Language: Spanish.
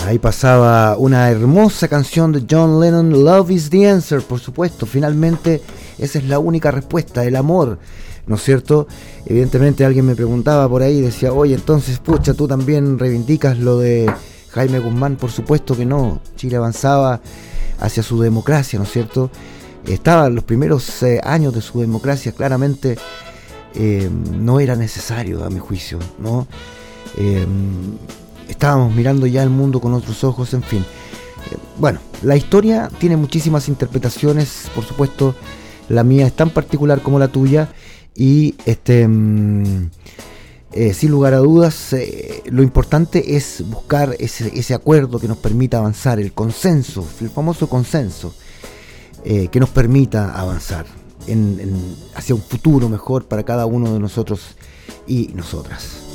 Ahí pasaba una hermosa canción de John Lennon, Love is the Answer, por supuesto. Finalmente esa es la única respuesta, el amor, ¿no es cierto? Evidentemente alguien me preguntaba por ahí, decía, oye, entonces, pucha, tú también reivindicas lo de Jaime Guzmán. Por supuesto que no. Chile avanzaba hacia su democracia, ¿no es cierto? Estaban los primeros años de su democracia, claramente no era necesario, a mi juicio, ¿no? Estábamos mirando ya el mundo con otros ojos, en fin. Bueno, la historia tiene muchísimas interpretaciones, por supuesto, la mía es tan particular como la tuya, y sin lugar a dudas, lo importante es buscar ese acuerdo que nos permita avanzar, el consenso, el famoso consenso, que nos permita avanzar hacia un futuro mejor para cada uno de nosotros y nosotras.